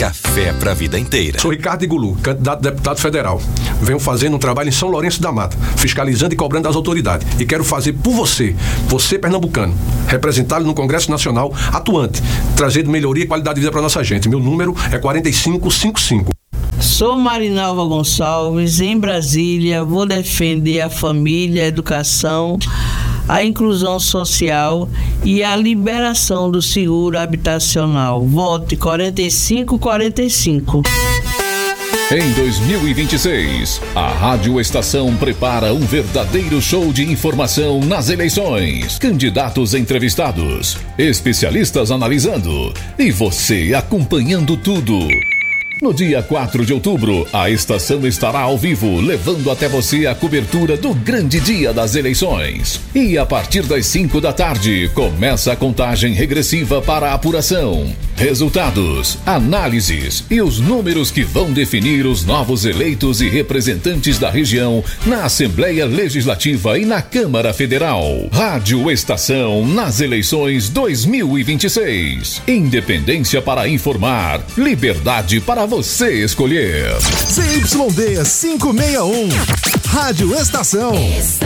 Café pra vida inteira. Sou Ricardo Igulu, candidato a deputado federal. Venho fazendo um trabalho em São Lourenço da Mata, fiscalizando e cobrando das autoridades. E quero fazer por você pernambucano, representá-lo no Congresso Nacional atuante, trazendo melhoria e qualidade de vida para nossa gente. Meu número é 4555. Sou Marinalva Gonçalves, em Brasília, vou defender a família, a educação, a inclusão social e a liberação do seguro habitacional. Vote 4545. Em 2026, a Rádio Estação prepara um verdadeiro show de informação nas eleições. Candidatos entrevistados, especialistas analisando e você acompanhando tudo. No dia 4 de outubro, a estação estará ao vivo, levando até você a cobertura do grande dia das eleições. E a partir das 5 da tarde, começa a contagem regressiva para a apuração. Resultados, análises e os números que vão definir os novos eleitos e representantes da região na Assembleia Legislativa e na Câmara Federal. Rádio Estação nas eleições 2026. Independência para informar, liberdade para você escolher. ZYD 561, Rádio Estação.